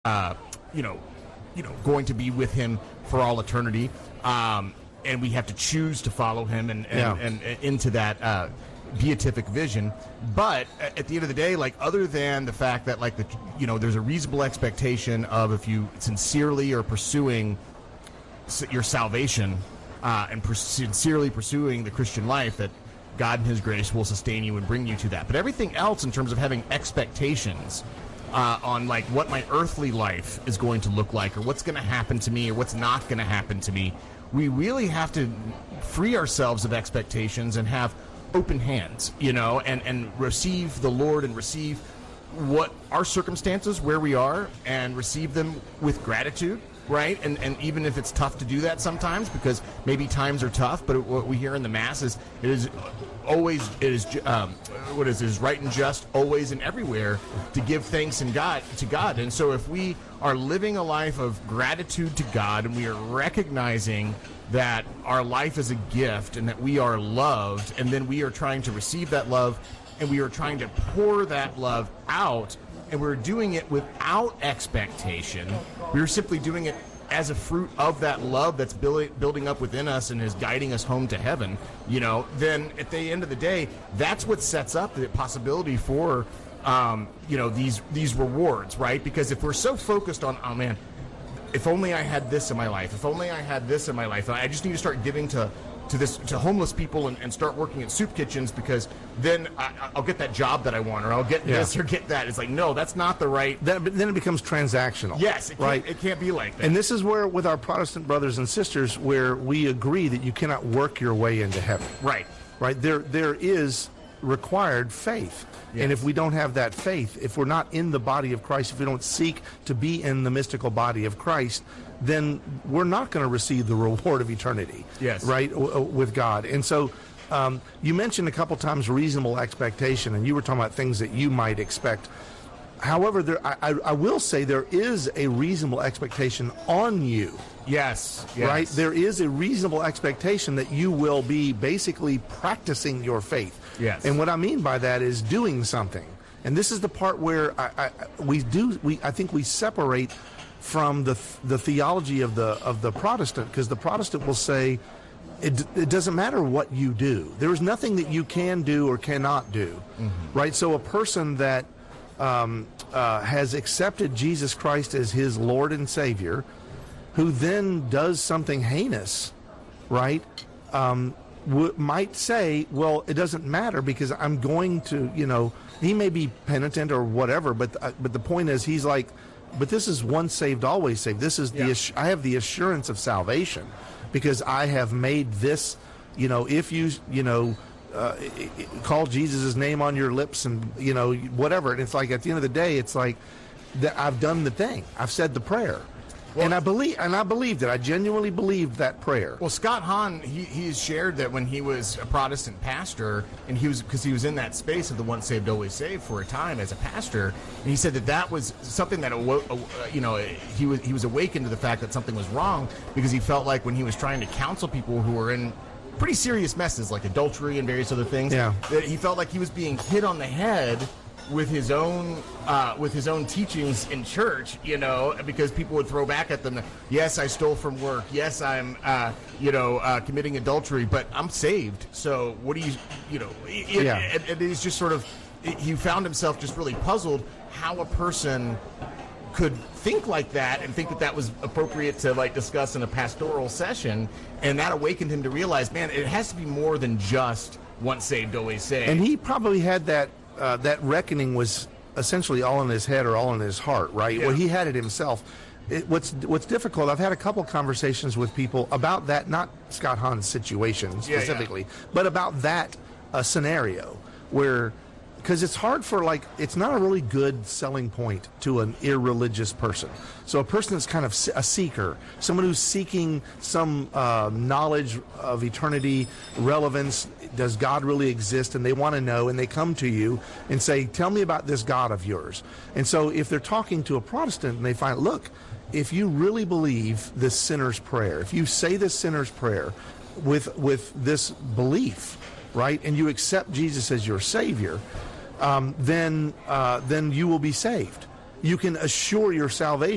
going to be with him for all eternity. And we have to choose to follow him and into that beatific vision. But at the end of the day, like, other than the fact that, like, there's a reasonable expectation of, if you sincerely are pursuing your salvation and sincerely pursuing the Christian life, that God in his grace will sustain you and bring you to that. But everything else, in terms of having expectations on, like, what my earthly life is going to look like, or what's going to happen to me, or what's not going to happen to me, we really have to free ourselves of expectations and have open hands, and receive the Lord and receive what our circumstances, where we are, and receive them with gratitude, right? And even if it's tough to do that sometimes, because maybe times are tough, but what we hear in the Mass is it is right and just always and everywhere to give thanks to God. And so if we are living a life of gratitude to God, and we are recognizing that our life is a gift and that we are loved, and then we are trying to receive that love, and we are trying to pour that love out, and we're doing it without expectation, we're simply doing it as a fruit of that love that's building up within us and is guiding us home to heaven, then at the end of the day, that's what sets up the possibility for, these rewards, right? Because if we're so focused on, oh man, if only I had this in my life, I just need to start giving to homeless people and start working at soup kitchens, because then I'll get that job that I want, or I'll get this or get that. It's like, no, that's not the right. Then it becomes transactional. Yes, it can't be like that. And this is where, with our Protestant brothers and sisters, where we agree that you cannot work your way into heaven. Right. There is required faith. Yes. And if we don't have that faith, if we're not in the body of Christ, if we don't seek to be in the mystical body of Christ, then we're not going to receive the reward of eternity, right, with God. And so you mentioned a couple times reasonable expectation, and you were talking about things that you might expect. However, I will say there is a reasonable expectation on you. Yes. Right? There is a reasonable expectation that you will be basically practicing your faith. Yes. And what I mean by that is doing something. And this is the part where I think we separate from the theology of the Protestant, because the Protestant will say it doesn't matter what you do. There is nothing that you can do or cannot do. Mm-hmm. Right? So a person that has accepted Jesus Christ as his Lord and Savior, who then does something heinous, right, might say, well, it doesn't matter because I'm going to, he may be penitent or whatever, but the point is, he's like, but this is once saved, always saved. This is I have the assurance of salvation because I have made this, if you, call Jesus' name on your lips and, whatever. And it's like, at the end of the day, it's like that I've done the thing. I've said the prayer. Well, and I believed it. I genuinely believed that prayer. Well, Scott Hahn, he has shared that when he was a Protestant pastor, and because he was in that space of the once saved, always saved for a time as a pastor, and he said that was something that he was awakened to the fact that something was wrong, because he felt like when he was trying to counsel people who were in pretty serious messes like adultery and various other things, that he felt like he was being hit on the head with his own teachings in church, because people would throw back at them, yes, I stole from work, yes, I'm committing adultery, but I'm saved, so what do you and he's just sort of, he found himself just really puzzled how a person could think like that and think that was appropriate to discuss in a pastoral session, and that awakened him to realize, man, it has to be more than just once saved, always saved. And he probably had that reckoning was essentially all in his head or all in his heart, right? Yeah. Well, he had it himself. What's difficult, I've had a couple conversations with people about that, not Scott Hahn's situation specifically, but about that scenario where, because it's hard for, it's not a really good selling point to an irreligious person. So a person that's kind of a seeker, someone who's seeking some knowledge of eternity, relevance, does God really exist, and they want to know, and they come to you and say, tell me about this God of yours. And so if they're talking to a Protestant and they find, look, if you really believe this sinner's prayer, if you say this sinner's prayer with this belief, right, and you accept Jesus as your Savior, then you will be saved. You can assure your salvation